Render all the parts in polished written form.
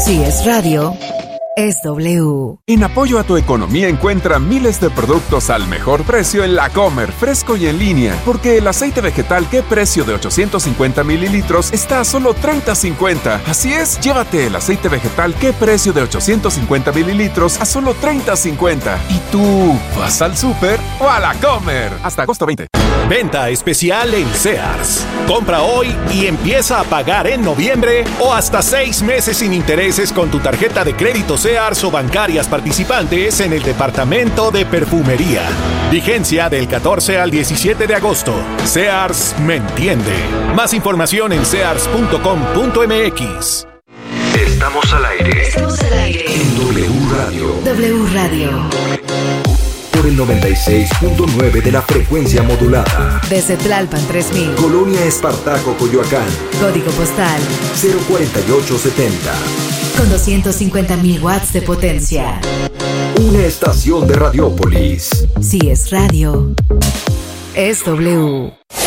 Si es radio, es W. En apoyo a tu economía encuentra miles de productos al mejor precio en La Comer, fresco y en línea. Porque el aceite vegetal ¿Qué precio de 850 mililitros está a solo $30.50? Así es, llévate el aceite vegetal ¿Qué precio de 850 mililitros a solo $30.50? ¿Y tú vas al súper o a La Comer? Hasta agosto 20. Venta especial en Sears. Compra hoy y empieza a pagar en noviembre o hasta 6 meses sin intereses con tu tarjeta de crédito Sears o bancarias participantes en el departamento de perfumería. Vigencia del 14 al 17 de agosto. Sears me entiende. Más información en sears.com.mx. Estamos al aire. Estamos al aire. En W Radio. W Radio. Por el 96.9 de la frecuencia modulada. Desde Tlalpan 3000. Colonia Espartaco, Coyoacán. Código postal 04870. con 250.000 watts de potencia. Una estación de Radiópolis. Si es radio, es W.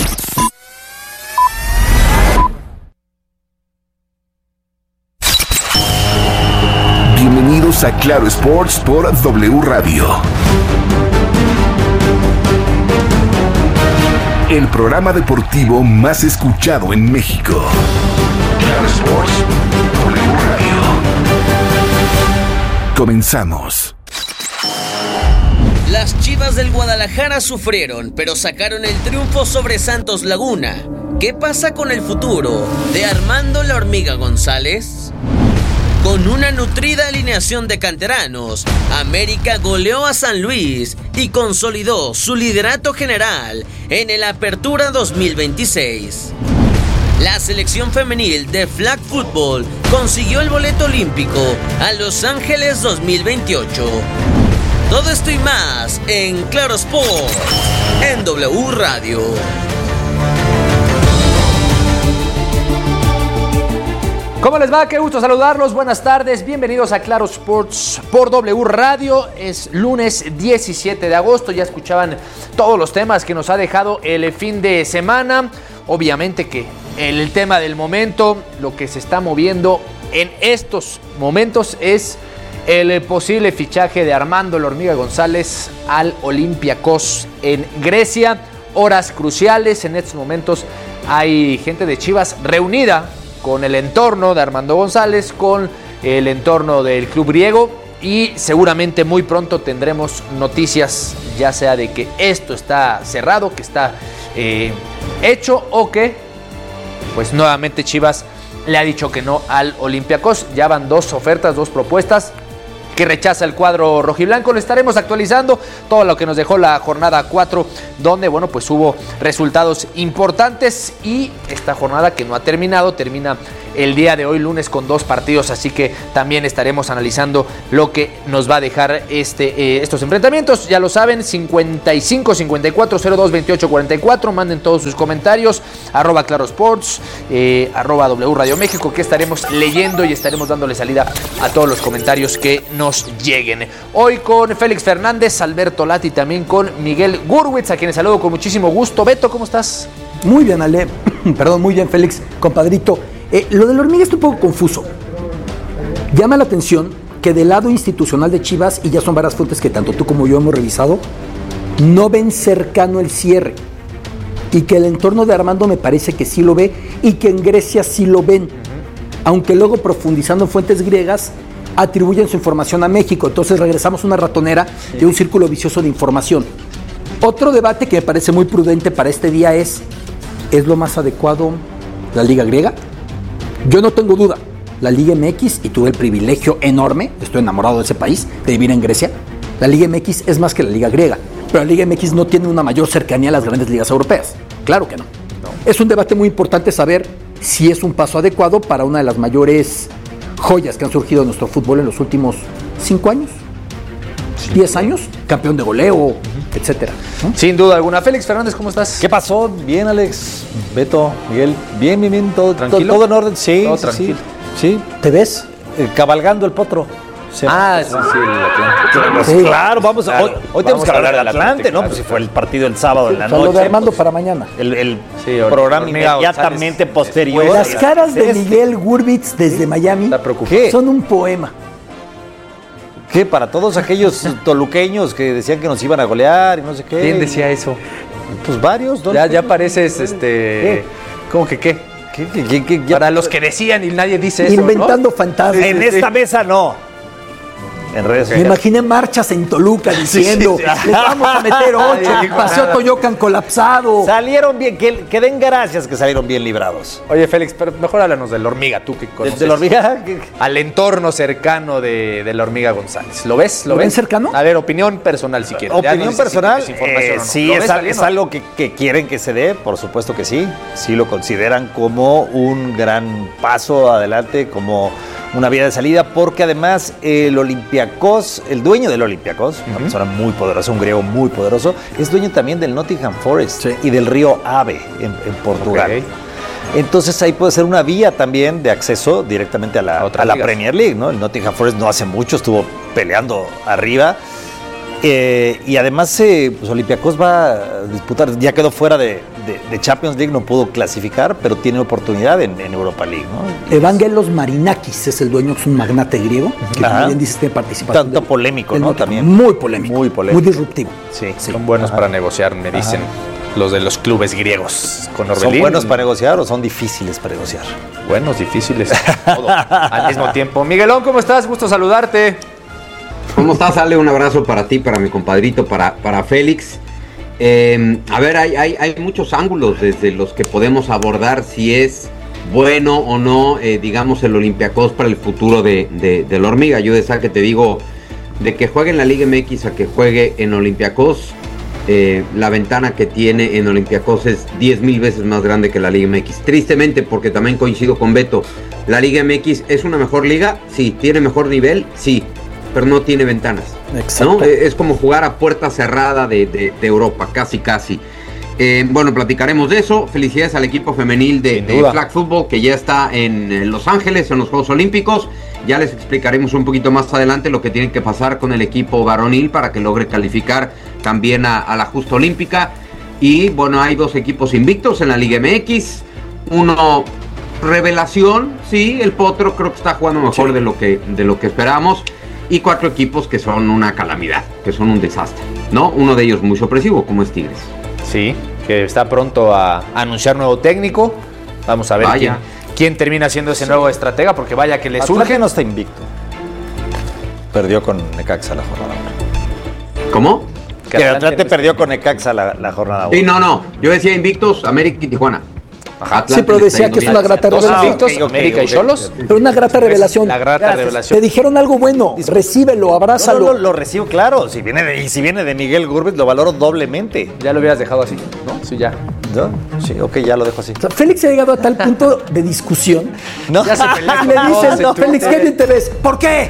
Bienvenidos a Claro Sports por W Radio. El programa deportivo más escuchado en México. Claro Sports, W Radio. Comenzamos. Las Chivas del Guadalajara sufrieron, pero sacaron el triunfo sobre Santos Laguna. ¿Qué pasa con el futuro de Armando La Hormiga González? Con una nutrida alineación de canteranos, América goleó a San Luis y consolidó su liderato general en el Apertura 2026. La selección femenil de flag football consiguió el boleto olímpico a Los Ángeles 2028. Todo esto y más en Claro Sport, en W Radio. ¿Cómo les va? Qué gusto saludarlos. Buenas tardes. Bienvenidos a Claro Sports por W Radio. Es lunes 17 de agosto. Ya escuchaban todos los temas que nos ha dejado el fin de semana. Obviamente que el tema del momento, lo que se está moviendo en estos momentos es el posible fichaje de Armando La Hormiga González al Olympiacos en Grecia. Horas cruciales. En estos momentos hay gente de Chivas reunida con el entorno de Armando González, con el entorno del club griego, y seguramente muy pronto tendremos noticias, ya sea de que esto está cerrado, que está hecho, o que pues nuevamente Chivas le ha dicho que no al Olympiacos. Ya van 2 ofertas, 2 propuestas que rechaza el cuadro rojiblanco. Le estaremos actualizando todo lo que nos dejó la jornada 4, donde, bueno, pues hubo resultados importantes, y esta jornada que no ha terminado, termina el día de hoy, lunes, con 2 partidos, así que también estaremos analizando lo que nos va a dejar estos enfrentamientos. Ya lo saben, 55 54 02 28 44, manden todos sus comentarios, @clarosports, @W Radio México, que estaremos leyendo y estaremos dándole salida a todos los comentarios que nos lleguen. Hoy con Félix Fernández, Alberto Lati, también con Miguel Gurwitz, a quienes saludo con muchísimo gusto. Beto, ¿cómo estás? Muy bien, Ale. Perdón, muy bien, Félix, compadrito. Lo de La Hormiga está un poco confuso. Llama la atención que del lado institucional de Chivas, y ya son varias fuentes que tanto tú como yo hemos revisado, no ven cercano el cierre. Y que el entorno de Armando me parece que sí lo ve, y que en Grecia sí lo ven. Aunque luego, profundizando en fuentes griegas, atribuyen su información a México. Entonces regresamos a una ratonera de un círculo vicioso de información. Otro debate que me parece muy prudente para este día ¿es lo más adecuado la Liga Griega? Yo no tengo duda. La Liga MX, y tuve el privilegio enorme, estoy enamorado de ese país, de vivir en Grecia, la Liga MX es más que la Liga Griega, pero la Liga MX no tiene una mayor cercanía a las grandes ligas europeas. Claro que no. Es un debate muy importante saber si es un paso adecuado para una de las mayores joyas que han surgido en nuestro fútbol en los últimos 5 años, 10 años, campeón de goleo, etcétera, ¿no? Sin duda alguna. Félix Fernández, ¿cómo estás? ¿Qué pasó? Bien, Alex, Beto, Miguel, bien, todo tranquilo. Todo en orden, sí, todo tranquilo. Sí. ¿Te ves? Cabalgando el potro. Sí, el Atlante. Pues claro, vamos Claro, hoy tenemos que hablar del Atlante, ¿no? claro, Pues si fue el partido el sábado en la Lo noche. de Armando pues, para mañana. el Sí, programa Hormiga inmediatamente González posterior. después. Las caras de Miguel Gurbitz desde Miami Está preocupado. ¿Qué? son un poema. ¿Qué? Para todos aquellos toluqueños que decían que nos iban a golear y no sé qué. ¿Quién decía eso? Pues varios, ¿no? Ya pareces, ¿cómo que qué? ¿Qué? Ya- Para los que decían y nadie dice eso, Inventando fantasmas. En esta mesa no. En redes Me sociales. imaginé marchas en Toluca diciendo, les vamos a meter 8, Nadie dijo Paseo nada. Toyocan colapsado. Salieron bien, que den gracias que salieron bien librados. ¿No? Oye, Félix, pero mejor háblanos de la hormiga, tú que conoces. ¿De la hormiga? Al entorno cercano de la hormiga González. ¿Lo ves? ¿Lo ven cercano? A ver, opinión personal si quieres. Ya Opinión no dices si personal, tienes información o no. sí, ¿Lo ves es saliendo? algo que quieren que se dé, por supuesto que sí. Sí lo consideran como un gran paso adelante, como una vía de salida, porque además el Olympiacos, el dueño del Olympiacos, una persona muy poderosa, un griego muy poderoso, es dueño también del Nottingham Forest Sí. y del río Ave en Portugal. Ok. Entonces ahí puede ser una vía también de acceso directamente a A la otras ligas. Premier League, ¿no? El Nottingham Forest no hace mucho estuvo peleando arriba. Y además, pues Olympiacos va a disputar, ya quedó fuera de Champions League, no pudo clasificar, pero tiene oportunidad en Europa League, ¿no? Evangelos Marinakis es el dueño, es un magnate griego, que Ajá. también dice que participación. Tanto polémico, del ¿no? Nottingham. También. Muy polémico. Muy polémico. Muy disruptivo. Sí. Son buenos para negociar, me dicen los de los clubes griegos. Con ¿Son Orbelín. buenos para negociar o son difíciles para negociar? Buenos, difíciles, todo al mismo tiempo. Miguelón, ¿cómo estás? Gusto saludarte. ¿Cómo estás, Ale? Un abrazo para ti, para mi compadrito, para Félix. A ver, hay muchos ángulos desde los que podemos abordar si es bueno o no, digamos, el Olympiacos para el futuro de la hormiga. Yo de esa que te digo, de que juegue en la Liga MX a que juegue en Olympiacos, la ventana que tiene en Olympiacos es 10,000 veces más grande que la Liga MX. Tristemente, porque también coincido con Beto, la Liga MX es una mejor liga, sí. Tiene mejor nivel, sí, pero no tiene ventanas. Exacto. ¿No? Es como jugar a puerta cerrada de Europa, casi. Bueno, platicaremos de eso. Felicidades al equipo femenil de Flag Football, que ya está en Los Ángeles, en los Juegos Olímpicos. Ya les explicaremos un poquito más adelante lo que tiene que pasar con el equipo varonil para que logre calificar también a la justa olímpica. Y bueno, hay 2 equipos invictos en la Liga MX. Uno, revelación, sí, el Potro creo que está jugando mejor de lo que esperamos. Y 4 equipos que son una calamidad, que son un desastre, ¿no? Uno de ellos muy sorpresivo, como es Tigres. Sí, que está pronto a anunciar nuevo técnico. Vamos a ver Vaya. quién termina siendo ese nuevo estratega, porque vaya que le Atlante surge. no está invicto. Perdió con Necaxa la jornada 1. ¿Cómo? Que Atlante perdió con Necaxa la jornada 1. Sí, no. Yo decía invictos, América y Tijuana. Ajá. Sí, pero decía que es una grata Dos revelación. invictos, América y Cholos. Pero una grata revelación. La grata Gracias. revelación. Te dijeron algo bueno, recíbelo, abrázalo. No, lo recibo, claro. Si viene de Miguel Gurbitz, lo valoro doblemente. Ya lo hubieras dejado así, ¿no? Sí, ya. ¿No? Sí, ok, ya lo dejo así. O sea, Félix ha llegado a tal punto de discusión. No, Ya se pelea Y le con dicen, todos no, en Félix, Twitter. ¿qué bien te ves? ¿Por qué?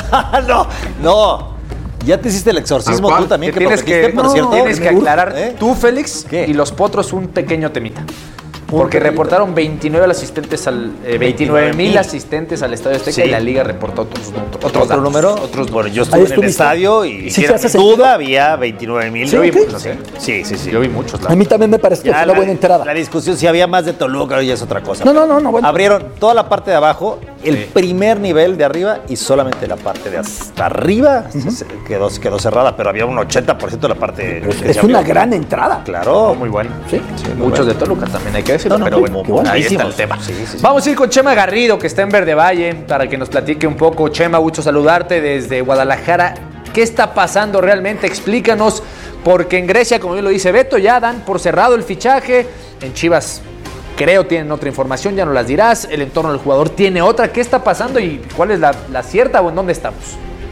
no. Ya te hiciste el exorcismo ¿Cuál? tú también, Que que tienes prometiste, que, por cierto. tienes que aclarar ¿Eh? tú, Félix, ¿Qué? y los Potros un pequeño temita. Porque temita. reportaron 29 asistentes al 29,000 asistentes al Estadio Azteca Sí. y la liga reportó otros ¿Otro datos. número? Otros Bueno, yo Ahí estuve en el estuviste. estadio y Sí, sin se hace sentido. duda había 29,000. Sí, Yo vi ok. muchos, ¿eh? Sí. Yo vi muchos. A mí también me pareció Ya una buena entrada. La discusión, si había más de Toluca, ya es otra cosa. No, bueno. Abrieron toda la parte de abajo, el primer nivel de arriba y solamente la parte de hasta arriba quedó cerrada, pero había un 80% de la parte. que Es se una abrió. gran entrada. Claro. Muy bueno. Sí. Muchos de Toluca también hay que decirlo, No, pero qué bueno, bueno. ahí está el Buenísimos. tema. Sí. Vamos a ir con Chema Garrido, que está en Verde Valle, para que nos platique un poco. Chema, gusto saludarte desde Guadalajara. ¿Qué está pasando realmente? Explícanos, porque en Grecia, como bien lo dice Beto, ya dan por cerrado el fichaje. En Chivas, creo, tienen otra información, ya nos las dirás. El entorno del jugador tiene otra. ¿Qué está pasando y cuál es la cierta o en dónde estamos?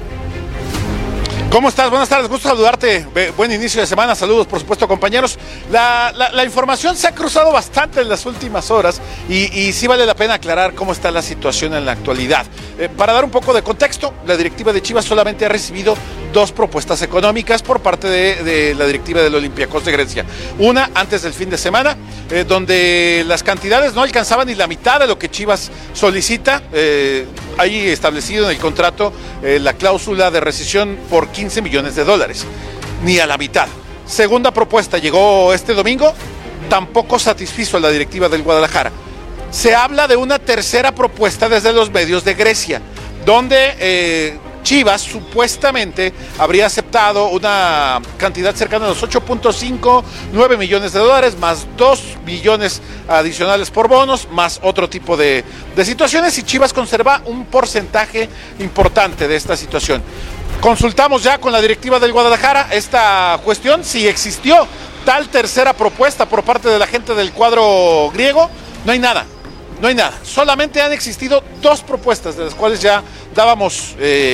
¿Cómo estás? Buenas tardes, gusto saludarte. Buen inicio de semana, saludos por supuesto compañeros. La información se ha cruzado bastante en las últimas horas y sí vale la pena aclarar cómo está la situación en la actualidad. Para dar un poco de contexto, la directiva de Chivas solamente ha recibido 2 propuestas económicas por parte de la directiva del Olympiacos de Grecia. Una antes del fin de semana, donde las cantidades no alcanzaban ni la mitad de lo que Chivas solicita. hay establecido en el contrato la cláusula de rescisión por $15 millones, ni a la mitad. Segunda propuesta llegó este domingo, tampoco satisfizo a la directiva del Guadalajara. Se habla de una tercera propuesta desde los medios de Grecia, donde Chivas supuestamente habría aceptado una cantidad cercana a los 8.59 millones de dólares, más 2 millones adicionales por bonos, más otro tipo de situaciones, y Chivas conserva un porcentaje importante de esta situación. Consultamos ya con la directiva del Guadalajara esta cuestión, si existió tal tercera propuesta por parte de la gente del cuadro griego. No hay nada. Solamente han existido 2 propuestas, de las cuales ya dábamos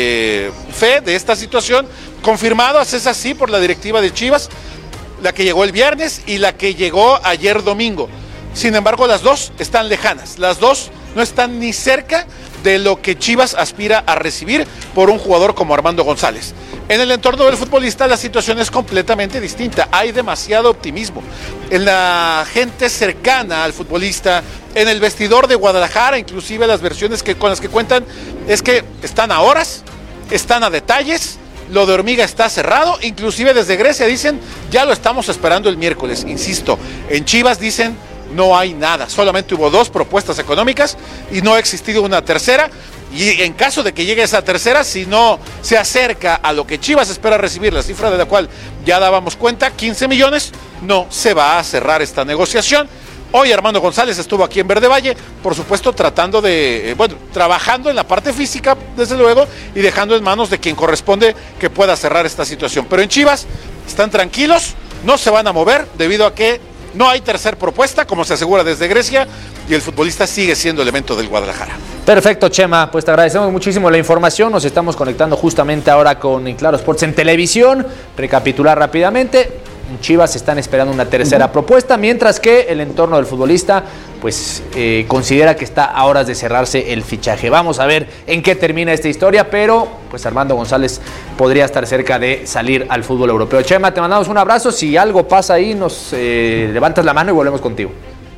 fe de esta situación, confirmadas, es así, por la directiva de Chivas, la que llegó el viernes y la que llegó ayer domingo. Sin embargo, las 2 están lejanas, las 2 no están ni cerca de lo que Chivas aspira a recibir por un jugador como Armando González. En el entorno del futbolista la situación es completamente distinta, hay demasiado optimismo. En la gente cercana al futbolista, en el vestidor de Guadalajara, inclusive las versiones con las que cuentan, es que están a horas, están a detalles, lo de Hormiga está cerrado, inclusive desde Grecia dicen, ya lo estamos esperando el miércoles. Insisto, en Chivas dicen, no hay nada, solamente hubo 2 propuestas económicas y no ha existido una tercera, y en caso de que llegue esa tercera, si no se acerca a lo que Chivas espera recibir, la cifra de la cual ya dábamos cuenta, 15 millones, no se va a cerrar esta negociación. Hoy Armando González estuvo aquí en Verde Valle, por supuesto trabajando en la parte física, desde luego, y dejando en manos de quien corresponde que pueda cerrar esta situación. Pero en Chivas están tranquilos, no se van a mover debido a que no hay tercer propuesta, como se asegura desde Grecia, y el futbolista sigue siendo elemento del Guadalajara. Perfecto, Chema, pues te agradecemos muchísimo la información. Nos estamos conectando justamente ahora con Claro Sports en televisión. Recapitular rápidamente. En Chivas están esperando una tercera propuesta, mientras que el entorno del futbolista pues considera que está a horas de cerrarse el fichaje. Vamos a ver en qué termina esta historia, pero pues Armando González podría estar cerca de salir al fútbol europeo. Chema, te mandamos un abrazo. Si algo pasa ahí, nos levantas la mano y volvemos contigo.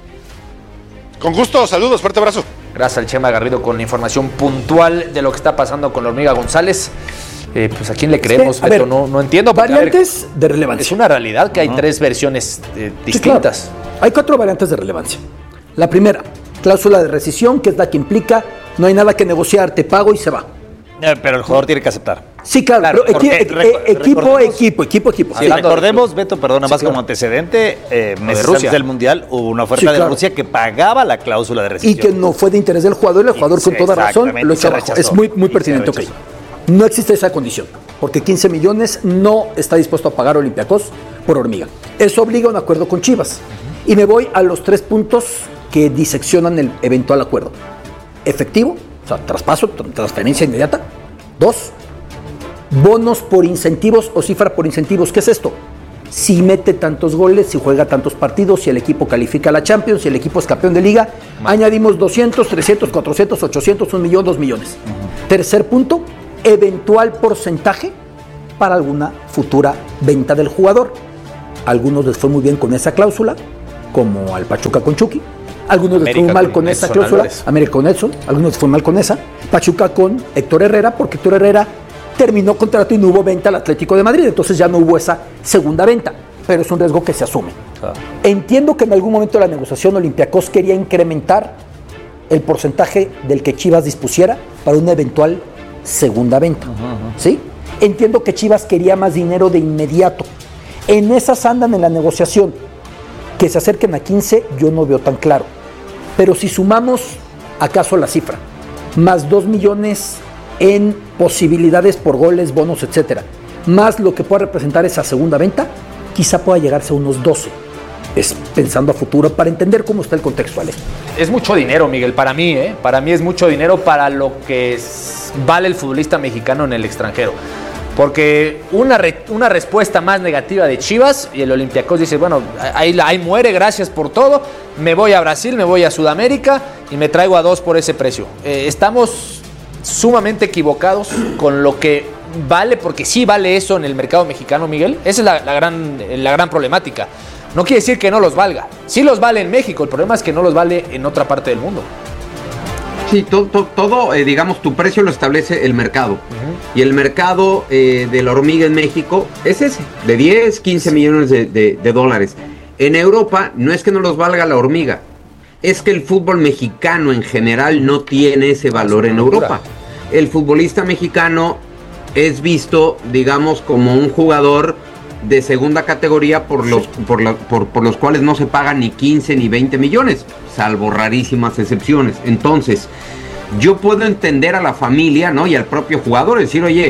Con gusto, saludos, fuerte abrazo. Gracias al Chema Garrido con la información puntual de lo que está pasando con la Hormiga González. Pues a quién le creemos, Beto, no entiendo. Porque, variantes de relevancia. Es una realidad que hay 3 versiones distintas. Sí, claro. Hay 4 variantes de relevancia. La primera, cláusula de rescisión, que es la que implica no hay nada que negociar, te pago y se va. Pero el jugador tiene que aceptar. Sí, claro, pero equipo. Sí, recordemos, Beto, perdona, más como antecedente, meses antes del Mundial hubo una oferta de Rusia que pagaba la cláusula de rescisión. Y que no fue de interés del jugador, y el jugador con toda razón lo echó abajo. Es muy pertinente, ok. No existe esa condición, porque 15 millones no está dispuesto a pagar Olympiacos por Hormiga. Eso obliga a un acuerdo con Chivas. Y me voy a los 3 puntos que diseccionan el eventual acuerdo. Efectivo, o sea, traspaso, transferencia inmediata. 2, bonos por incentivos o cifra por incentivos. ¿Qué es esto? Si mete tantos goles, si juega tantos partidos, si el equipo califica a la Champions, si el equipo es campeón de liga, añadimos 200, 300, 400, 800, 1 millón, 2 millones. Tercer punto, eventual porcentaje para alguna futura venta del jugador. Algunos les fue muy bien con esa cláusula, como al Pachuca con Chucky. Algunos les fue muy mal con esa cláusula, América con Edson. Algunos les fue mal con esa. Pachuca con Héctor Herrera, porque Héctor Herrera terminó contrato y no hubo venta al Atlético de Madrid, entonces ya no hubo esa segunda venta, pero es un riesgo que se asume. Entiendo que en algún momento de la negociación Olympiacos quería incrementar el porcentaje del que Chivas dispusiera para una eventual segunda venta, ¿sí? Entiendo que Chivas quería más dinero de inmediato. En esas andan en la negociación. Que se acerquen a 15, yo no veo tan claro. Pero si sumamos, acaso la cifra, más 2 millones en posibilidades por goles, bonos, etcétera, más lo que pueda representar esa segunda venta, quizá pueda llegarse a unos 12. Es pensando a futuro para entender cómo está el contexto, Alex. Es mucho dinero, Miguel, para mí, Para mí es mucho dinero para lo que vale el futbolista mexicano en el extranjero. Porque una respuesta más negativa de Chivas y el Olympiacos dice, bueno, ahí muere, gracias por todo, me voy a Brasil, me voy a Sudamérica y me traigo a 2 por ese precio. Estamos sumamente equivocados con lo que vale, porque sí vale eso en el mercado mexicano, Miguel. Esa es la gran problemática. No quiere decir que no los valga. Sí los vale en México, el problema es que no los vale en otra parte del mundo. Sí, todo digamos, tu precio lo establece el mercado. Uh-huh. Y el mercado de la hormiga en México es ese, de 10, 15 millones de dólares. En Europa no es que no los valga la hormiga, es que el fútbol mexicano en general no tiene ese valor en Europa. El futbolista mexicano es visto, digamos, como un jugador de segunda categoría por los cuales no se pagan ni 15 ni 20 millones, salvo rarísimas excepciones. Entonces, yo puedo entender a la familia, ¿no? Y al propio jugador, decir, oye,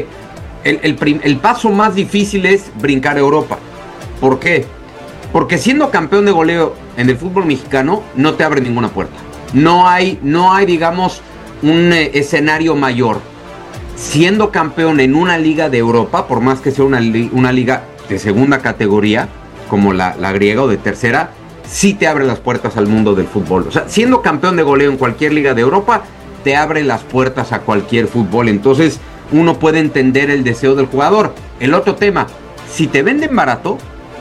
el paso más difícil es brincar a Europa. ¿Por qué? Porque siendo campeón de goleo en el fútbol mexicano, no te abre ninguna puerta. No hay digamos, un escenario mayor. Siendo campeón en una liga de Europa, por más que sea una liga de segunda categoría, como la griega o de tercera, sí te abre las puertas al mundo del fútbol. O sea, siendo campeón de goleo en cualquier liga de Europa, te abre las puertas a cualquier fútbol. Entonces, uno puede entender el deseo del jugador. El otro tema, si te venden barato,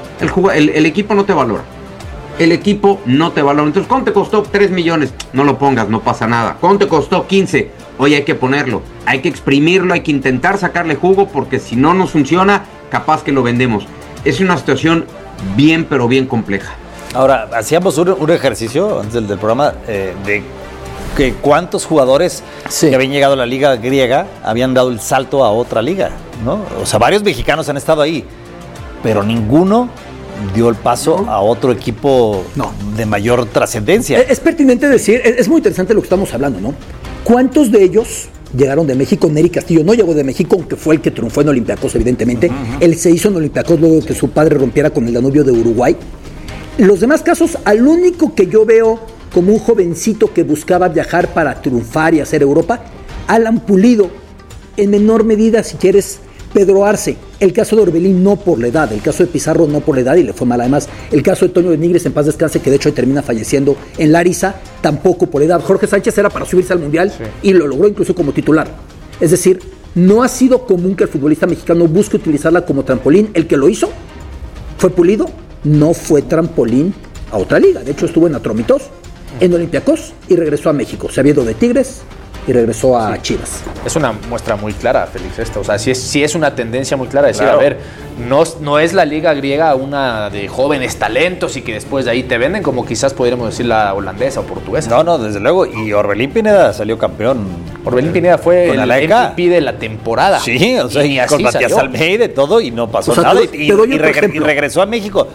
el equipo no te valora. El equipo no te valora. Entonces, ¿cuánto te costó? 3 millones. No lo pongas, no pasa nada. ¿Cuánto te costó? 15. Oye, hay que ponerlo. Hay que exprimirlo, hay que intentar sacarle jugo, porque si no nos funciona, capaz que lo vendemos. Es una situación bien, pero bien compleja. Ahora, hacíamos un ejercicio antes del programa de que cuántos jugadores que habían llegado a la liga griega habían dado el salto a otra liga, ¿no? O sea, varios mexicanos han estado ahí, pero ninguno dio el paso a otro equipo de mayor trascendencia. Es pertinente decir, es muy interesante lo que estamos hablando, ¿no? ¿Cuántos de ellos llegaron de México? Neri Castillo no llegó de México, aunque fue el que triunfó en Olympiacos, evidentemente. Uh-huh. Él se hizo en Olympiacos luego que su padre rompiera con el Danubio de Uruguay. Los demás casos, al único que yo veo como un jovencito que buscaba viajar para triunfar y hacer Europa, Alan Pulido, en menor medida, si quieres, Pedro Arce. El caso de Orbelín no por la edad, el caso de Pizarro no por la edad y le fue mal además. El caso de Toño de Nigres, en paz descanse, que de hecho termina falleciendo en Larissa, tampoco por edad. Jorge Sánchez era para subirse al Mundial y lo logró incluso como titular. Es decir, no ha sido común que el futbolista mexicano busque utilizarla como trampolín. El que lo hizo fue Pulido, no fue trampolín a otra liga. De hecho estuvo en Atromitos, en Olympiacos y regresó a México. Se había ido de Tigres y regresó a Chivas. Es una muestra muy clara, Félix, esta. O sea, sí es una tendencia muy clara. Decir, claro, a ver, no es la liga griega una de jóvenes talentos y que después de ahí te venden, como quizás podríamos decir la holandesa o portuguesa. No, desde luego. Y Orbelín Pineda salió campeón. Orbelín Pineda fue el MVP de la temporada. Sí, o sea, y con Matías Almeida y todo, y no pasó nada. Y regresó a México.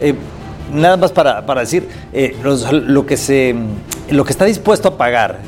Nada más para decir, lo que está dispuesto a pagar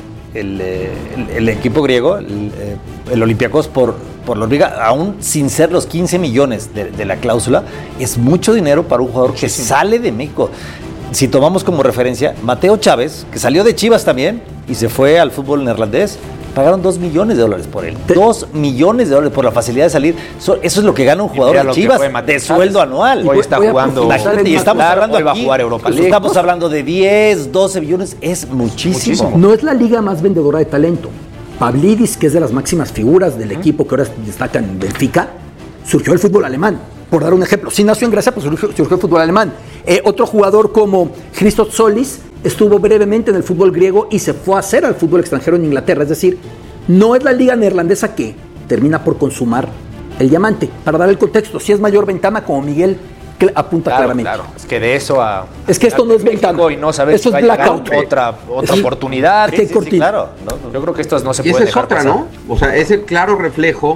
el equipo griego, el Olympiacos por la hormiga, aún sin ser los 15 millones de la cláusula, es mucho dinero para un jugador que sale de México. Si tomamos como referencia, Mateo Chávez, que salió de Chivas también y se fue al fútbol neerlandés, pagaron $2 millones por él. $2 millones por la facilidad de salir. Eso es lo que gana un jugador de Chivas de sueldo anual. Hoy está jugando. Y estamos hablando hoy va a jugar Europa League. Estamos hablando de 10, 12 millones. Es muchísimo. No es la liga más vendedora de talento. Pavlidis, que es de las máximas figuras del equipo que ahora destaca en Benfica, surgió el fútbol alemán. Por dar un ejemplo, sí nació en Grecia, pues surgió el fútbol alemán. Otro jugador como Christos Solis estuvo brevemente en el fútbol griego y se fue a hacer al fútbol extranjero en Inglaterra. Es decir, no es la liga neerlandesa que termina por consumar el diamante. Para dar el contexto, si es mayor ventana, como Miguel apunta claramente. Claro, es que de eso a... Es que esto no es ventana. Y no saber esto si es blackout. Otra oportunidad. Sí, claro. Yo creo que esto no se puede dejar. Y esa es otra, pasar, ¿no? O sea, es el claro reflejo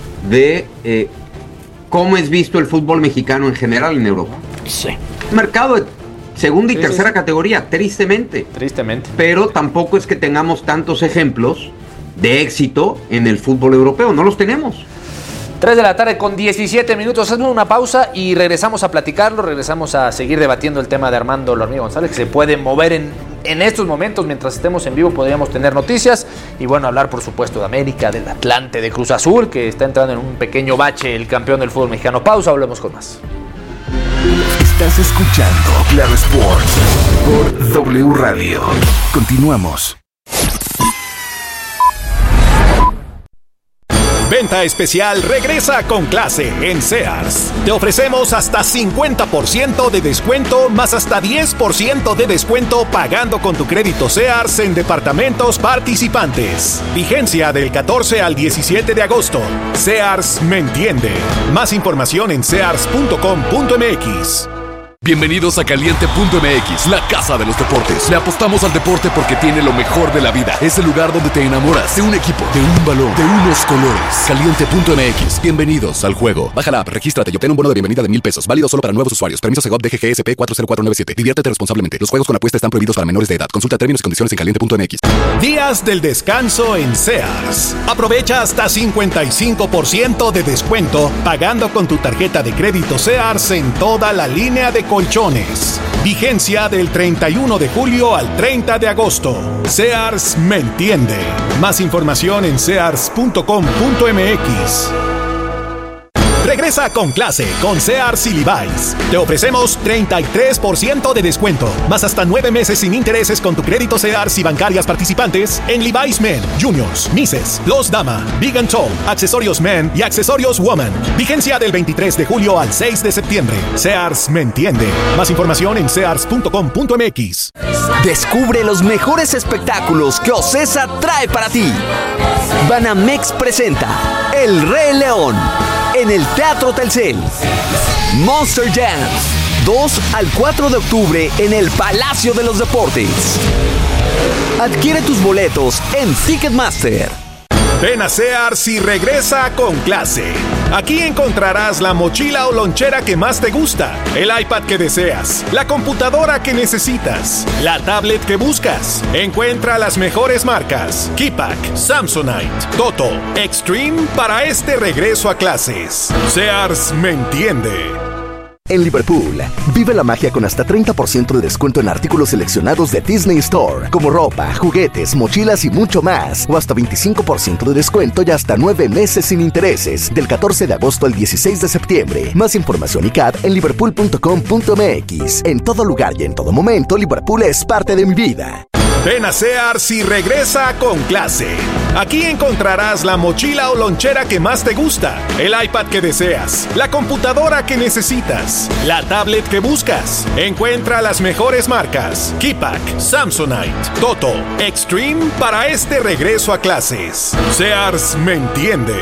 de cómo es visto el fútbol mexicano en general en Europa. Sí. Mercado de segunda y tercera categoría, tristemente. Pero tampoco es que tengamos tantos ejemplos de éxito en el fútbol europeo, no los tenemos. 3:17 p.m. Hacemos una pausa y regresamos a platicarlo, regresamos a seguir debatiendo el tema de Armando La Hormiga González, que se puede mover en estos momentos. Mientras estemos en vivo podríamos tener noticias y bueno, hablar por supuesto de América, del Atlante, de Cruz Azul, que está entrando en un pequeño bache el campeón del fútbol mexicano. Pausa, volvemos con más. Estás escuchando Claro Sports por W Radio. Continuamos. Venta especial regresa con clase en Sears. Te ofrecemos hasta 50% de descuento más hasta 10% de descuento pagando con tu crédito Sears en departamentos participantes. Vigencia del 14 al 17 de agosto. Sears me entiende. Más información en sears.com.mx. Bienvenidos a Caliente.mx, la casa de los deportes. Le apostamos al deporte porque tiene lo mejor de la vida. Es el lugar donde te enamoras de un equipo, de un balón, de unos colores. Caliente.mx, bienvenidos al juego. Baja la app, regístrate y obtén un bono de bienvenida de $1,000. Válido solo para nuevos usuarios. Permiso Segov DGGSP 40497. Diviértete responsablemente. Los juegos con apuesta están prohibidos para menores de edad. Consulta términos y condiciones en Caliente.mx. Días del descanso en Sears. Aprovecha hasta 55% de descuento pagando con tu tarjeta de crédito Sears en toda la línea de colchones. Vigencia del 31 de julio al 30 de agosto. Sears me entiende. Más información en sears.com.mx. Regresa con clase con Sears y Levi's. Te ofrecemos 33% de descuento, más hasta 9 meses sin intereses con tu crédito Sears y bancarias participantes en Levi's Men, Juniors, Misses, Los Dama, Big and Tall, Accesorios Men y Accesorios Woman. Vigencia del 23 de julio al 6 de septiembre. Sears me entiende. Más información en sears.com.mx. Descubre los mejores espectáculos que Ocesa trae para ti. Banamex presenta El Rey León en el Teatro Telcel. Monster Jams, 2 al 4 de octubre en el Palacio de los Deportes. Adquiere tus boletos en Ticketmaster. Ven a Sears y regresa con clase. Aquí encontrarás la mochila o lonchera que más te gusta, el iPad que deseas, la computadora que necesitas, la tablet que buscas. Encuentra las mejores marcas: Keypack, Samsonite, Toto, Extreme para este regreso a clases. Sears me entiende. En Liverpool, vive la magia con hasta 30% de descuento en artículos seleccionados de Disney Store, como ropa, juguetes, mochilas y mucho más, o hasta 25% de descuento y hasta 9 meses sin intereses, del 14 de agosto al 16 de septiembre. Más información y CAT en liverpool.com.mx. En todo lugar y en todo momento, Liverpool es parte de mi vida. Ven a Sears y regresa con clase. Aquí encontrarás la mochila o lonchera que más te gusta, el iPad que deseas, la computadora que necesitas, la tablet que buscas. Encuentra las mejores marcas: Keypack, Samsonite, Toto, Extreme para este regreso a clases. Sears me entiende.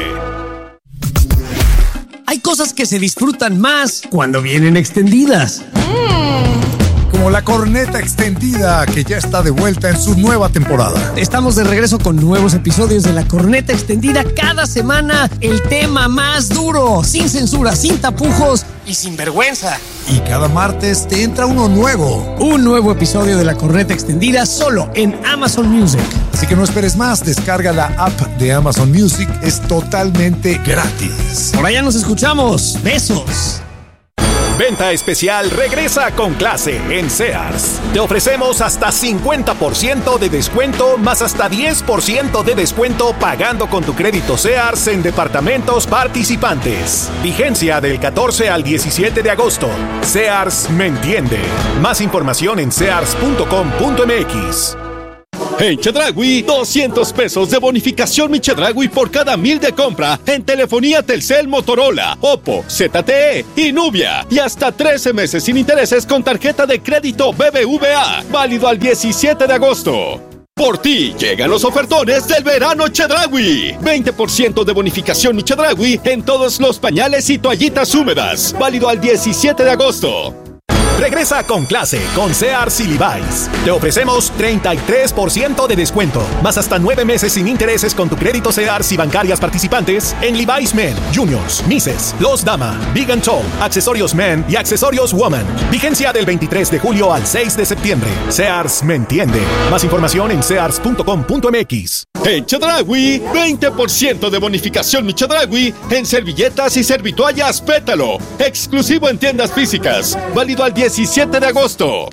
Hay cosas que se disfrutan más cuando vienen extendidas. Como la corneta extendida, que ya está de vuelta en su nueva temporada. Estamos de regreso con nuevos episodios de la corneta extendida. Cada semana el tema más duro, sin censura, sin tapujos y sin vergüenza. Y cada martes te entra uno nuevo. Un nuevo episodio de la corneta extendida solo en Amazon Music. Así que no esperes más, descarga la app de Amazon Music, es totalmente gratis. Por allá nos escuchamos. Besos. Venta especial regresa con clase en Sears. Te ofrecemos hasta 50% de descuento más hasta 10% de descuento pagando con tu crédito Sears en departamentos participantes. Vigencia del 14 al 17 de agosto. Sears me entiende. Más información en sears.com.mx. En Chedraui, 200 pesos de bonificación Mi Chedraui por cada 1,000 de compra en telefonía Telcel, Motorola, Oppo, ZTE y Nubia. Y hasta 13 meses sin intereses con tarjeta de crédito BBVA. Válido al 17 de agosto. Por ti llegan los ofertones del verano Chedraui. 20% de bonificación Mi Chedraui en todos los pañales y toallitas húmedas. Válido al 17 de agosto. Regresa con clase con Sears y Levi's. Te ofrecemos 33% de descuento, más hasta 9 meses sin intereses con tu crédito Sears y bancarias participantes en Levi's Men, Juniors, Misses, Los Dama, Big and Tall, Accesorios Men y Accesorios Woman. Vigencia del 23 de julio al 6 de septiembre. Sears me entiende. Más información en sears.com.mx. En Chedraui, 20% de bonificación Mi Chedraui en servilletas y servitoallas Pétalo. Exclusivo en tiendas físicas. Válido al 17 de agosto.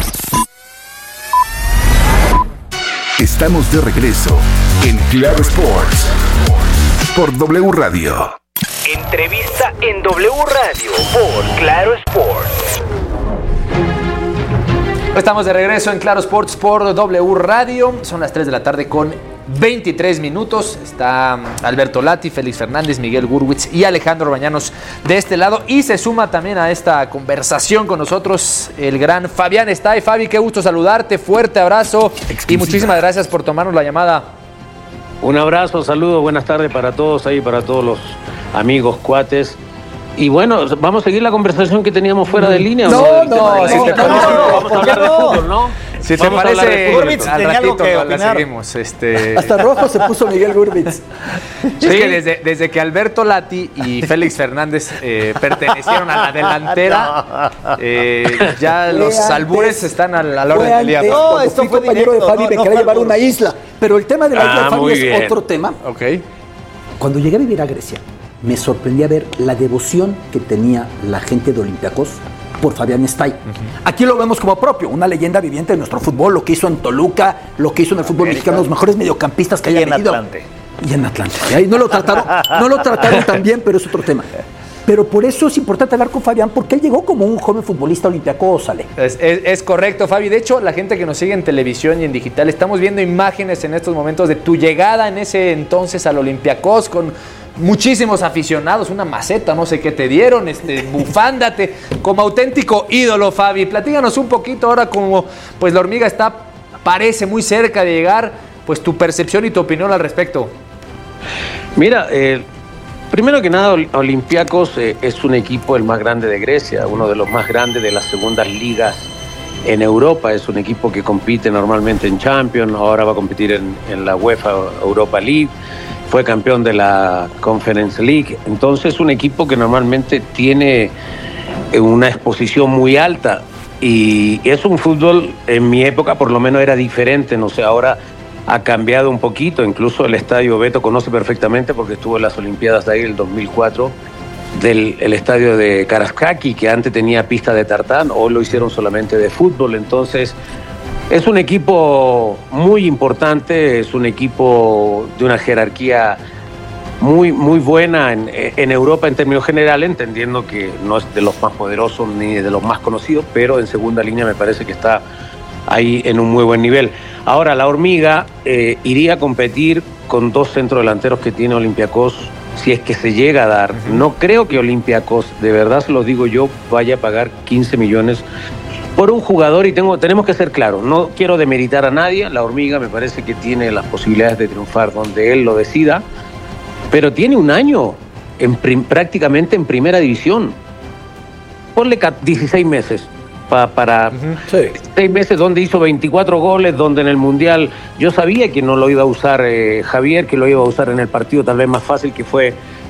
Estamos de regreso en Claro Sports por W Radio. Entrevista en W Radio por Claro Sports. Estamos de regreso en Claro Sports por W Radio. Son las 3 de la tarde con 23 minutos. Está Alberto Lati, Félix Fernández, Miguel Gurwitz y Alejandro Bañanos de este lado. Y se suma también a esta conversación con nosotros el gran Fabián Stay. Fabi, qué gusto saludarte, fuerte abrazo y muchísimas gracias por tomarnos la llamada. Un abrazo, saludos, buenas tardes para todos ahí, para todos los amigos, cuates. Y bueno, vamos a seguir la conversación que teníamos fuera de línea. No, vamos a hablar de fútbol, ¿no? Si te parece, Gurwitz al tenía algo ratito que la opinar. seguimos. Hasta rojo se puso Miguel Gurwitz. Es que desde que Alberto Lati y Félix Fernández pertenecieron a la delantera, ya los albures están a la orden del día. No, esto fue compañero de Fabi, me quería llevar una isla. Pero el tema de la isla de Fabi es otro tema. Ok. Cuando llegué a vivir a Grecia, me sorprendía ver la devoción que tenía la gente de Olympiacos por Fabián Stay. Aquí lo vemos como propio, una leyenda viviente de nuestro fútbol, lo que hizo en Toluca, lo que hizo en el fútbol mexicano, los mejores mediocampistas que haya venido. Y en Atlante. Y ahí no lo trataron tan bien, pero es otro tema. Pero por eso es importante hablar con Fabián, porque él llegó como un joven futbolista olímpico, ¿sale? Es correcto, Fabi. De hecho, la gente que nos sigue en televisión y en digital, estamos viendo imágenes en estos momentos de tu llegada en ese entonces al Olympiacos con muchísimos aficionados, una maceta, no sé qué te dieron, bufándate, como auténtico ídolo, Fabi. Platíganos un poquito ahora como pues la hormiga parece muy cerca de llegar, pues tu percepción y tu opinión al respecto. Mira, primero que nada, Olympiacos es un equipo el más grande de Grecia, uno de los más grandes de las segundas ligas en Europa. Es un equipo que compite normalmente en Champions, ahora va a competir en la UEFA Europa League, fue campeón de la Conference League. Entonces es un equipo que normalmente tiene una exposición muy alta y es un fútbol, en mi época por lo menos era diferente, no sé, ahora ha cambiado un poquito, incluso el estadio Beto conoce perfectamente porque estuvo en las Olimpiadas de ahí el 2004, el estadio de Karaiskaki, que antes tenía pista de tartán, hoy lo hicieron solamente de fútbol. Entonces es un equipo muy importante, es un equipo de una jerarquía muy, muy buena en Europa en términos generales, entendiendo que no es de los más poderosos ni de los más conocidos, pero en segunda línea me parece que está ahí en un muy buen nivel. Ahora, la hormiga iría a competir con dos centrodelanteros que tiene Olympiacos, si es que se llega a dar. No creo que Olympiacos, de verdad se lo digo yo, vaya a pagar 15 millones por un jugador, y tenemos que ser claros, no quiero demeritar a nadie, la hormiga me parece que tiene las posibilidades de triunfar donde él lo decida, pero tiene un año prácticamente en primera división. Ponle 16 meses para 6 meses, donde hizo 24 goles, donde en el Mundial yo sabía que no lo iba a usar Javier, que lo iba a usar en el partido tal vez más fácil que fue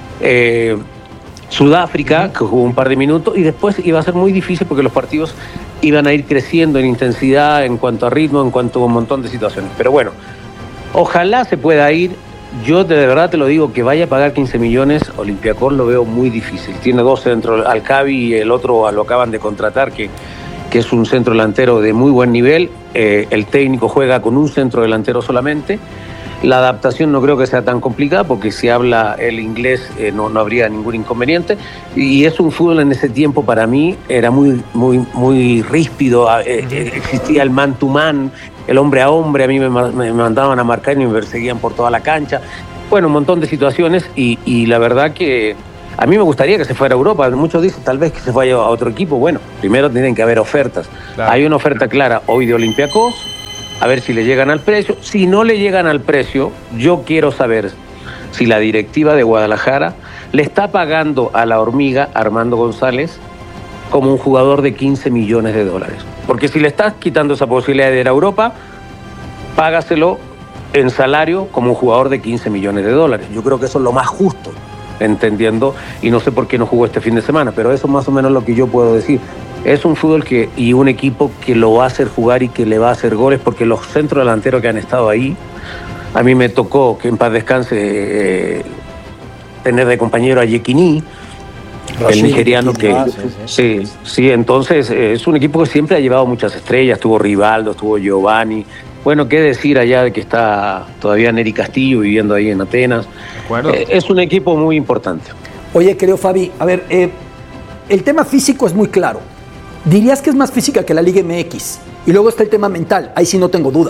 Sudáfrica, que jugó un par de minutos, y después iba a ser muy difícil porque los partidos iban a ir creciendo en intensidad, en cuanto a ritmo, en cuanto a un montón de situaciones. Pero bueno, ojalá se pueda ir. Yo de verdad te lo digo, que vaya a pagar 15 millones, Olympiacos lo veo muy difícil. Tiene dos centros, Alcabi y el otro lo acaban de contratar, que es un centro delantero de muy buen nivel. El técnico juega con un centro delantero solamente. La adaptación no creo que sea tan complicada porque si habla el inglés no habría ningún inconveniente. Y es un fútbol en ese tiempo para mí era muy, muy, muy ríspido. Existía el man to man, el hombre a hombre. A mí me mandaban a marcar y me perseguían por toda la cancha. Bueno, un montón de situaciones y la verdad que a mí me gustaría que se fuera a Europa. Muchos dicen tal vez que se vaya a otro equipo. Bueno, primero tienen que haber ofertas. Claro. Hay una oferta clara hoy de Olympiacos, a ver si le llegan al precio. Si no le llegan al precio, yo quiero saber si la directiva de Guadalajara le está pagando a la hormiga Armando González como un jugador de 15 millones de dólares. Porque si le estás quitando esa posibilidad de ir a Europa, págaselo en salario como un jugador de 15 millones de dólares. Yo creo que eso es lo más justo, entendiendo, y no sé por qué no jugó este fin de semana, pero eso es más o menos lo que yo puedo decir. Es un fútbol y un equipo que lo va a hacer jugar y que le va a hacer goles, porque los centros delanteros que han estado ahí, a mí me tocó, que en paz descanse, tener de compañero a Yekini, el nigeriano que... Sí, entonces es un equipo que siempre ha llevado muchas estrellas, estuvo Rivaldo, estuvo Giovanni. Bueno, qué decir allá de que está todavía Neri Castillo viviendo ahí en Atenas. Es un equipo muy importante. Oye, querido Fabi, a ver, el tema físico es muy claro. ¿Dirías que es más física que la Liga MX? Y luego está el tema mental, ahí sí no tengo duda.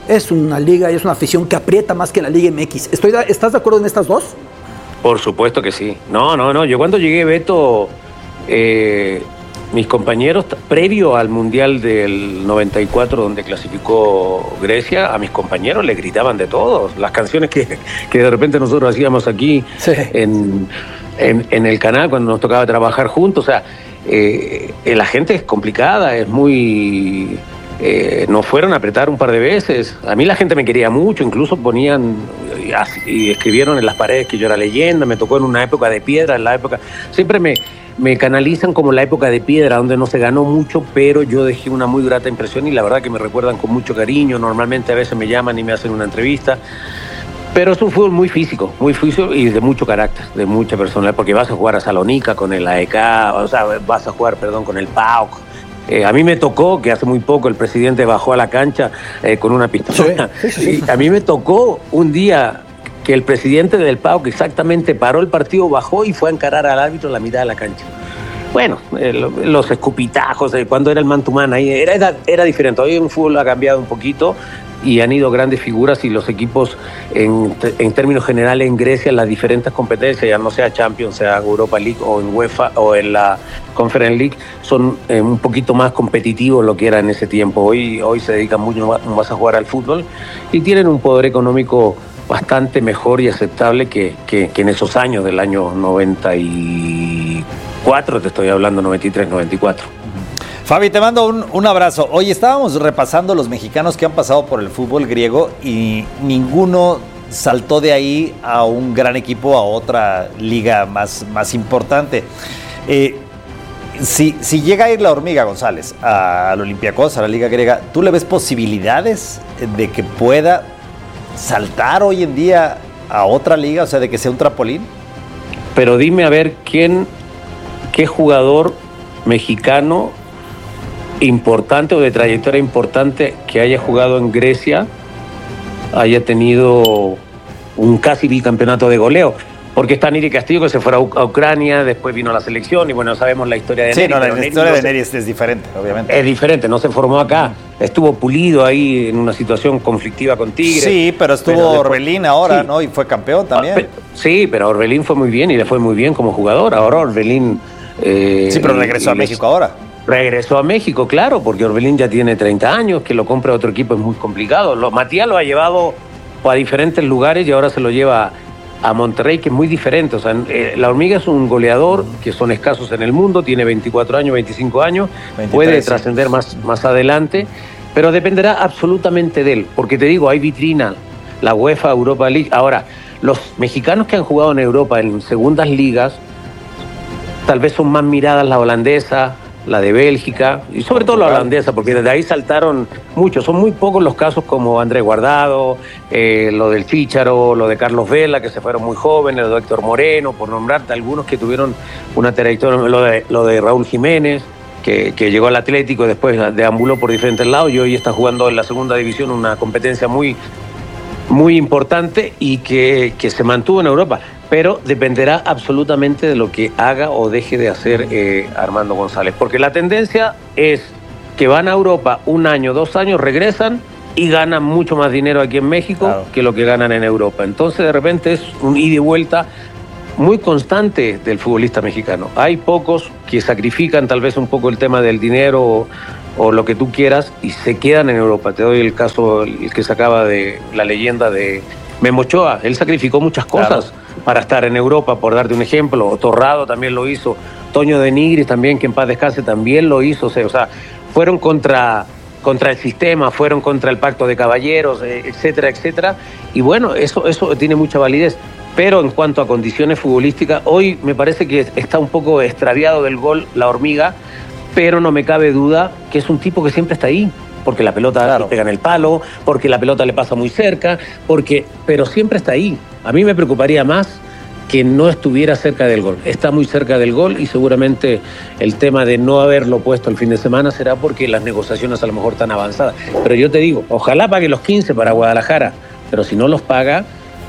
es una liga y es una afición que aprieta más que la Liga MX. ¿Estás de acuerdo en estas dos? Por supuesto que sí. No. Yo cuando llegué, Beto, mis compañeros, previo al Mundial del 94, donde clasificó Grecia, a mis compañeros les gritaban de todos. Las canciones que de repente nosotros hacíamos aquí en el canal cuando nos tocaba trabajar juntos. O sea, la gente es complicada, es muy... nos fueron a apretar un par de veces. A mí la gente me quería mucho, incluso ponían y escribieron en las paredes que yo era leyenda. Me tocó en una época de piedra, siempre me canalizan como la época de piedra, donde no se ganó mucho, pero yo dejé una muy grata impresión y la verdad que me recuerdan con mucho cariño. Normalmente a veces me llaman y me hacen una entrevista, pero es un fútbol muy físico y de mucho carácter, de mucha personalidad, porque vas a jugar a Salónica con el AEK, vas a jugar, con el PAOK. A mí me tocó que hace muy poco el presidente bajó a la cancha con una pistola. Sí. A mí me tocó un día que el presidente del PAOK exactamente paró el partido, bajó y fue a encarar al árbitro en la mitad de la cancha. Bueno, los escupitajos, cuando era el man-to-man, ahí era diferente. Hoy el fútbol ha cambiado un poquito y han ido grandes figuras y los equipos en términos generales en Grecia, en las diferentes competencias, ya no sea Champions, sea Europa League o en UEFA o en la Conference League, son un poquito más competitivos lo que era en ese tiempo. Hoy se dedican mucho más a jugar al fútbol y tienen un poder económico bastante mejor y aceptable que en esos años del año 94, te estoy hablando 93, 94. Fabi, te mando un abrazo. Oye, estábamos repasando los mexicanos que han pasado por el fútbol griego y ninguno saltó de ahí a un gran equipo, a otra liga más importante. Si llega a ir la Hormiga González al Olympiacos, a la liga griega, ¿tú le ves posibilidades de que pueda saltar hoy en día a otra liga, o sea, de que sea un trampolín? Pero dime a ver qué jugador mexicano importante o de trayectoria importante que haya jugado en Grecia haya tenido un casi bicampeonato de goleo. Porque está Neri Castillo, que se fue a Ucrania, después vino a la selección y bueno, sabemos la historia de Neri. Sí, no, la historia de Neri es diferente, obviamente. Es diferente, no se formó acá. Estuvo Pulido ahí en una situación conflictiva con Tigres. Sí, pero estuvo Orbelín ahora, sí, ¿no? Y fue campeón también. Sí, pero Orbelín fue muy bien y le fue muy bien como jugador. Ahora Orbelín... sí, pero regresó a México ahora. Regresó a México, claro, porque Orbelín ya tiene 30 años, que lo compre otro equipo es muy complicado. Matías lo ha llevado a diferentes lugares y ahora se lo lleva a Monterrey, que es muy diferente. O sea, la Hormiga es un goleador que son escasos en el mundo, tiene 24 años, 25 años, 23, puede trascender más adelante, pero dependerá absolutamente de él, porque te digo, hay vitrina, la UEFA, Europa League. Ahora, los mexicanos que han jugado en Europa en segundas ligas, tal vez son más miradas la holandesa, la de Bélgica, y sobre todo la holandesa, porque desde ahí saltaron muchos. Son muy pocos los casos como Andrés Guardado, lo del Chícharo, lo de Carlos Vela, que se fueron muy jóvenes, lo de Héctor Moreno, por nombrarte algunos que tuvieron una trayectoria, lo de Raúl Jiménez, que llegó al Atlético y después deambuló por diferentes lados y hoy está jugando en la segunda división una competencia muy, muy importante y que se mantuvo en Europa. Pero dependerá absolutamente de lo que haga o deje de hacer Armando González. Porque la tendencia es que van a Europa un año, 2 años, regresan y ganan mucho más dinero aquí en México, claro, que lo que ganan en Europa. Entonces, de repente, es un ida y vuelta muy constante del futbolista mexicano. Hay pocos que sacrifican tal vez un poco el tema del dinero o lo que tú quieras y se quedan en Europa. Te doy el caso, el que sacaba de la leyenda de Memo Ochoa. Él sacrificó muchas cosas, claro, para estar en Europa, por darte un ejemplo. Torrado también lo hizo, Toño de Nigris también, que en paz descanse, también lo hizo. O sea, fueron contra el sistema, fueron contra el pacto de caballeros, etcétera, etcétera. Y bueno, eso tiene mucha validez. Pero en cuanto a condiciones futbolísticas, hoy me parece que está un poco extraviado del gol la Hormiga, pero no me cabe duda que es un tipo que siempre está ahí. Porque la pelota, claro, le pega en el palo, porque la pelota le pasa muy cerca, pero siempre está ahí. A mí me preocuparía más que no estuviera cerca del gol. Está muy cerca del gol y seguramente el tema de no haberlo puesto el fin de semana será porque las negociaciones a lo mejor están avanzadas. Pero yo te digo, ojalá pague los 15 para Guadalajara, pero si no los paga,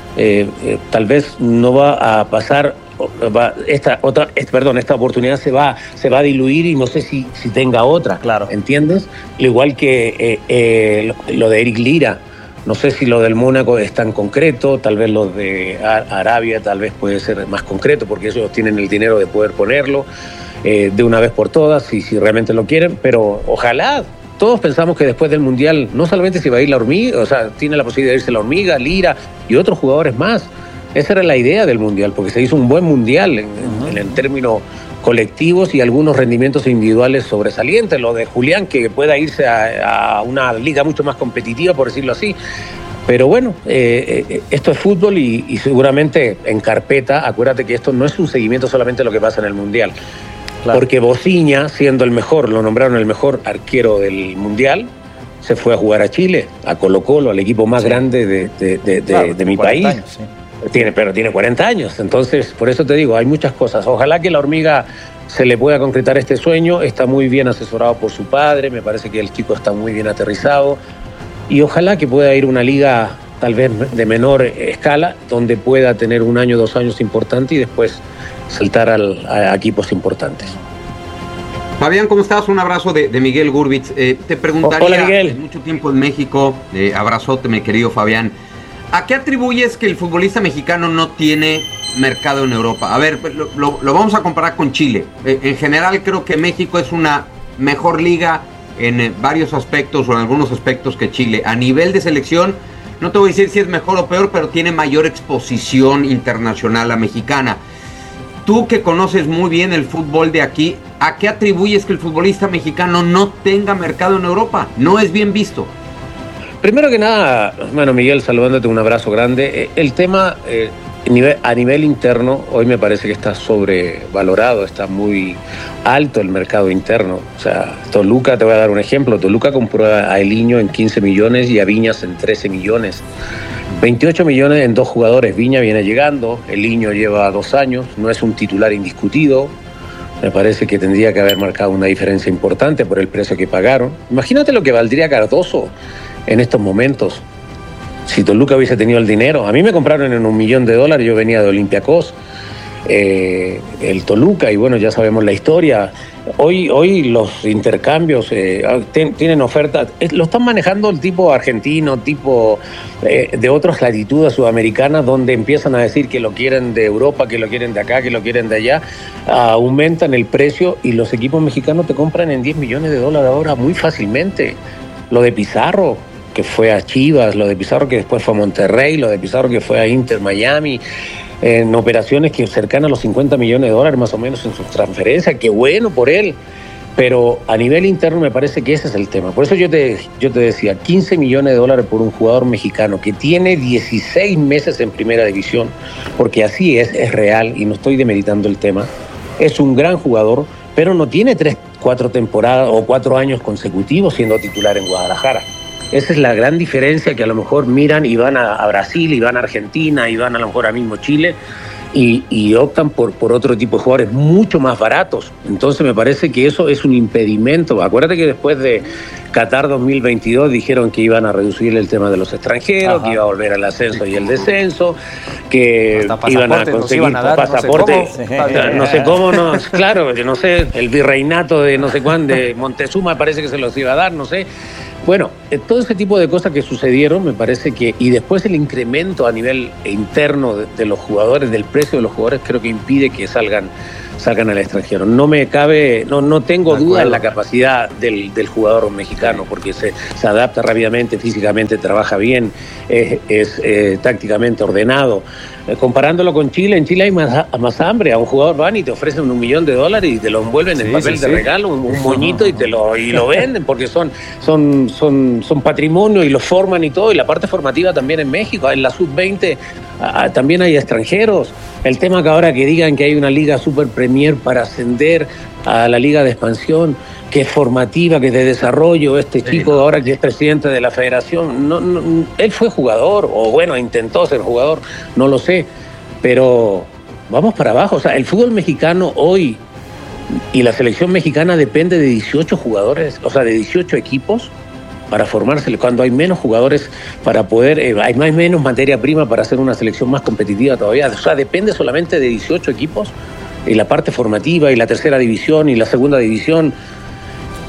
tal vez no va a pasar... Esta oportunidad se va a diluir y no sé si tenga otra, claro, ¿entiendes? Igual que lo de Eric Lira, No sé si lo del Mónaco es tan concreto, tal vez lo de Arabia tal vez puede ser más concreto porque ellos tienen el dinero de poder ponerlo de una vez por todas y si realmente lo quieren, pero ojalá. Todos pensamos que después del Mundial no solamente se va a ir la hormiga, o sea, tiene la posibilidad de irse la hormiga, Lira y otros jugadores más. Esa era la idea del Mundial, porque se hizo un buen Mundial en términos colectivos y algunos rendimientos individuales sobresalientes. Lo de Julián, que pueda irse a una liga mucho más competitiva, por decirlo así. Pero bueno, esto es fútbol y seguramente en carpeta, acuérdate que esto no es un seguimiento solamente de lo que pasa en el Mundial. Claro. Porque Bociña, siendo el mejor, lo nombraron el mejor arquero del Mundial, se fue a jugar a Chile, a Colo-Colo, al equipo más grande de mi país. Años, sí. Pero tiene 40 años, entonces por eso te digo, hay muchas cosas. Ojalá que la hormiga se le pueda concretar este sueño, está muy bien asesorado por su padre, me parece que el chico está muy bien aterrizado y ojalá que pueda ir a una liga tal vez de menor escala, donde pueda tener 1 año, 2 años importante y después saltar a equipos importantes. Fabián, ¿cómo estás? Un abrazo de Miguel Gurbitz. Te preguntaría, hola, Miguel. Mucho tiempo en México, abrazote, mi querido Fabián. ¿A qué atribuyes que el futbolista mexicano no tiene mercado en Europa? A ver, lo vamos a comparar con Chile. En general creo que México es una mejor liga en varios aspectos o en algunos aspectos que Chile. A nivel de selección, no te voy a decir si es mejor o peor, pero tiene mayor exposición internacional la mexicana. Tú que conoces muy bien el fútbol de aquí, ¿a qué atribuyes que el futbolista mexicano no tenga mercado en Europa? No es bien visto. Primero que nada, bueno, Miguel, saludándote, un abrazo grande. El tema a nivel interno, hoy me parece que está sobrevalorado, está muy alto el mercado interno. O sea, Toluca, te voy a dar un ejemplo, Toluca compró a Eliño en 15 millones y a Viñas en 13 millones. 28 millones en 2 jugadores. Viña viene llegando, Eliño lleva 2 años, no es un titular indiscutido. Me parece que tendría que haber marcado una diferencia importante por el precio que pagaron. Imagínate lo que valdría Cardoso en estos momentos. Si Toluca hubiese tenido el dinero. A mí me compraron en $1 millón, yo venía de Olympiacos, el Toluca, y bueno, ya sabemos la historia. Hoy los intercambios tienen ofertas, lo están manejando el tipo argentino, tipo de otras latitudes sudamericanas, donde empiezan a decir que lo quieren de Europa, que lo quieren de acá, que lo quieren de allá, aumentan el precio y los equipos mexicanos te compran en $10 millones ahora muy fácilmente. Lo de Pizarro, que fue a Chivas, lo de Pizarro que después fue a Monterrey, lo de Pizarro que fue a Inter Miami, en operaciones que cercanas a los $50 millones más o menos en sus transferencias. Qué bueno por él, pero a nivel interno me parece que ese es el tema. Por eso yo te decía, $15 millones por un jugador mexicano que tiene 16 meses en primera división, porque así es real y no estoy demeritando el tema. Es un gran jugador, pero no tiene 3-4 temporadas o 4 años consecutivos siendo titular en Guadalajara. Esa es la gran diferencia, que a lo mejor miran y van a Brasil, y van a Argentina, y van a lo mejor a mismo Chile, y optan por otro tipo de jugadores mucho más baratos. Entonces me parece que eso es un impedimento. Acuérdate que después de Qatar 2022 dijeron que iban a reducir el tema de los extranjeros, que iba a volver al ascenso y el descenso, que iban a conseguir pasaporte, no sé cómo, claro, no sé, el virreinato de no sé cuándo, de Montezuma parece que se los iba a dar, no sé. Bueno, todo ese tipo de cosas que sucedieron, me parece que, y después el incremento a nivel interno de los jugadores, del precio de los jugadores, creo que impide que salgan al extranjero. No tengo duda en la capacidad del jugador mexicano, porque se adapta rápidamente, físicamente trabaja bien, es tácticamente ordenado. Comparándolo con Chile, en Chile hay más hambre. A un jugador van y te ofrecen $1 millón y te lo envuelven en papel de regalo, un moñito, y lo venden, porque son patrimonio y lo forman y todo. Y la parte formativa también en México, en la sub-20 también hay extranjeros. El tema que ahora que digan que hay una liga super premier para ascender a la liga de expansión, que es formativa, que es de desarrollo, chico ahora que es presidente de la federación, él fue jugador, o bueno, intentó ser jugador, no lo sé, pero vamos para abajo. O sea, el fútbol mexicano hoy y la selección mexicana depende de 18 jugadores, o sea, de 18 equipos para formarse, cuando hay menos jugadores para poder, hay menos materia prima para hacer una selección más competitiva todavía. O sea, depende solamente de 18 equipos, y la parte formativa, y la tercera división, y la segunda división.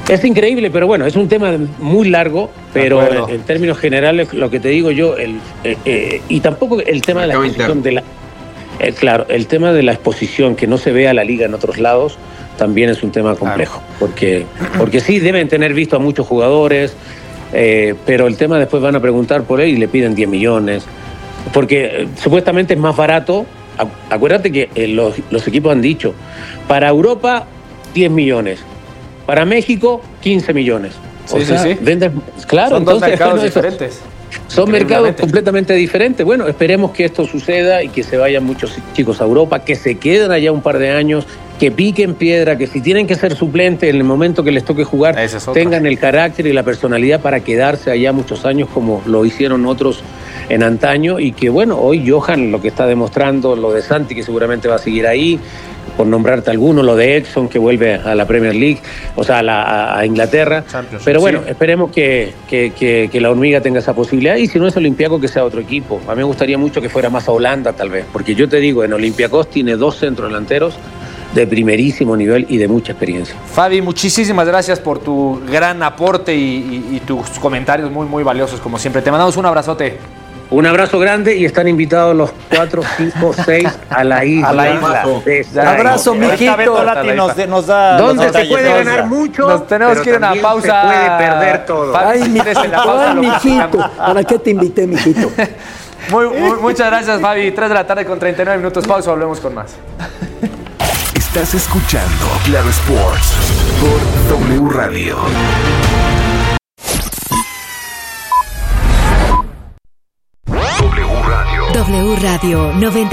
Es increíble, pero bueno, es un tema muy largo, pero en términos generales, lo que te digo yo, y tampoco el tema de la exposición claro, el tema de la exposición, que no se vea la liga en otros lados, también es un tema complejo, porque sí deben tener visto a muchos jugadores, pero el tema después van a preguntar por él y le piden 10 millones, porque supuestamente es más barato. Acuérdate que los equipos han dicho, para Europa 10 millones, para México 15 millones. Sí. Claro, son dos mercados diferentes. Son mercados completamente diferentes. Bueno, esperemos que esto suceda y que se vayan muchos chicos a Europa, que se queden allá un par de años, que piquen piedra, que si tienen que ser suplentes en el momento que les toque jugar, tengan el carácter y la personalidad para quedarse allá muchos años como lo hicieron otros en antaño, y que bueno, hoy Johan lo que está demostrando, lo de Santi que seguramente va a seguir ahí, por nombrarte alguno, lo de Edson que vuelve a la Premier League, o sea, a Inglaterra. Champions, pero bueno, esperemos que la Hormiga tenga esa posibilidad, y si no es Olympiacos, que sea otro equipo. A mí me gustaría mucho que fuera más a Holanda tal vez, porque yo te digo, en Olympiacos tiene 2 centrodelanteros de primerísimo nivel y de mucha experiencia. Fabi, muchísimas gracias por tu gran aporte y tus comentarios muy, muy valiosos como siempre. Te mandamos un abrazote. Un abrazo grande, y están invitados los 4, 5, 6 a la isla. A la isla. Un abrazo, mijito. Nos da donde se puede ganar mucho. Nos tenemos que ir a una pausa. Se puede perder todo. Ay, mijito. ¿Para qué te invité, mijito? Muchas gracias, Fabi. 3 de la tarde con 39 minutos. Pausa, volvemos con más. Estás escuchando Claro Sports por W Radio. W Radio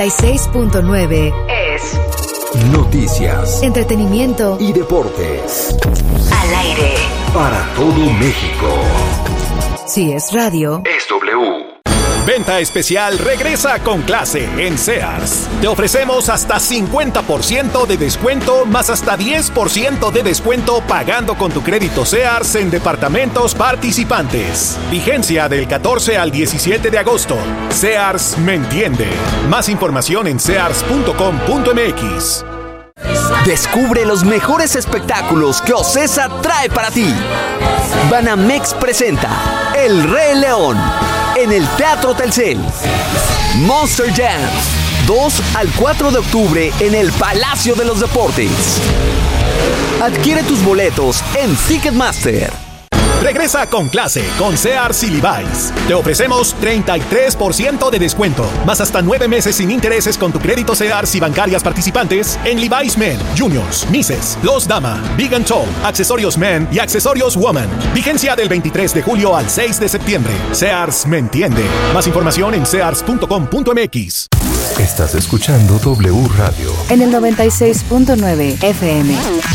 96.9 es noticias, entretenimiento y deportes. Al aire. Para todo México. Si es radio, es W. Venta especial regresa con clase en Sears. Te ofrecemos hasta 50% de descuento más hasta 10% de descuento pagando con tu crédito Sears en departamentos participantes. Vigencia del 14 al 17 de agosto. Sears me entiende. Más información en sears.com.mx. Descubre los mejores espectáculos que Ocesa trae para ti. Banamex presenta El Rey León en el Teatro Telcel. Monster Jam, 2 al 4 de octubre en el Palacio de los Deportes. Adquiere tus boletos en Ticketmaster. Regresa con clase con Sears y Levi's. Te ofrecemos 33% de descuento, más hasta 9 meses sin intereses con tu crédito Sears y bancarias participantes en Levi's Men, Juniors, Misses, Los Dama, Big and Tall, accesorios Men y accesorios Woman. Vigencia del 23 de julio al 6 de septiembre. Sears me entiende. Más información en sears.com.mx. Estás escuchando W Radio en el 96.9 FM.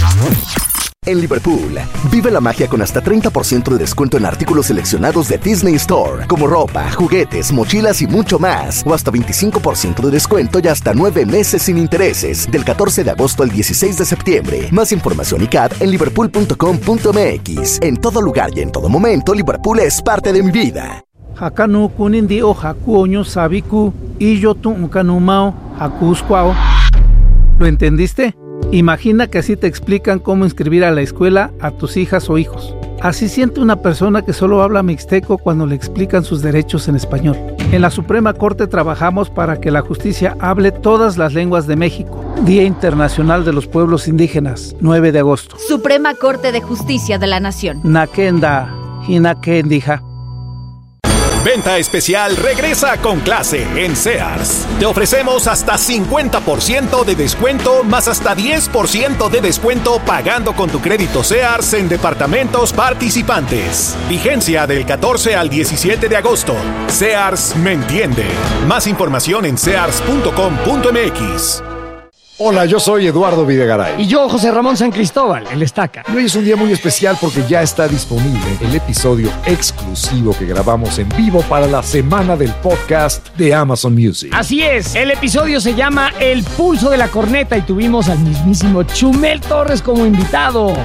En Liverpool, vive la magia con hasta 30% de descuento en artículos seleccionados de Disney Store, como ropa, juguetes, mochilas y mucho más, o hasta 25% de descuento y hasta 9 meses sin intereses, del 14 de agosto al 16 de septiembre. Más información y CAD en liverpool.com.mx. En todo lugar y en todo momento, Liverpool es parte de mi vida. Hakanu kunindi o hakuoño sabiku y yo tu unkanumao hakuskwao. ¿Lo entendiste? Imagina que así te explican cómo inscribir a la escuela a tus hijas o hijos. Así siente una persona que solo habla mixteco cuando le explican sus derechos en español. En la Suprema Corte trabajamos para que la justicia hable todas las lenguas de México. Día Internacional de los Pueblos Indígenas, 9 de agosto. Suprema Corte de Justicia de la Nación. Nakenda, Hinakendija. Venta especial regresa con clase en Sears. Te ofrecemos hasta 50% de descuento más hasta 10% de descuento pagando con tu crédito Sears en departamentos participantes. Vigencia del 14 al 17 de agosto. Sears me entiende. Más información en sears.com.mx. Hola, yo soy Eduardo Videgaray. Y yo, José Ramón San Cristóbal, el Estaca. Y hoy es un día muy especial porque ya está disponible el episodio exclusivo que grabamos en vivo para la semana del podcast de Amazon Music. Así es, el episodio se llama El Pulso de la Corneta y tuvimos al mismísimo Chumel Torres como invitado.